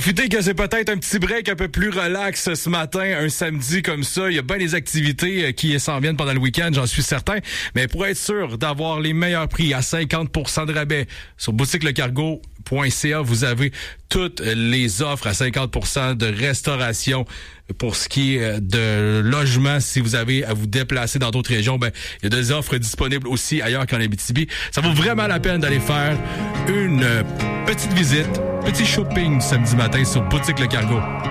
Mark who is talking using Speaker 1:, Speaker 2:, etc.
Speaker 1: Profitez que c'est peut-être un petit break un peu plus relax ce matin, un samedi comme ça. Il y a bien des activités qui s'en viennent pendant le week-end, j'en suis certain. Mais pour être sûr d'avoir les meilleurs prix à 50% de rabais sur boutiquelecargo.ca, vous avez toutes les offres à 50% de restauration. Pour ce qui est de logement, si vous avez à vous déplacer dans d'autres régions, ben il y a des offres disponibles aussi ailleurs qu'en Abitibi. Ça vaut vraiment la peine d'aller faire une petite visite, petit shopping samedi matin sur Boutique Le Cargo.